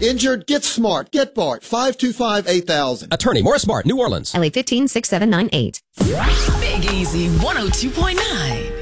Injured? Get smart. Get Bart. 525-8000. Attorney Morris Smart, New Orleans. LA 156798. Big Easy 102.9.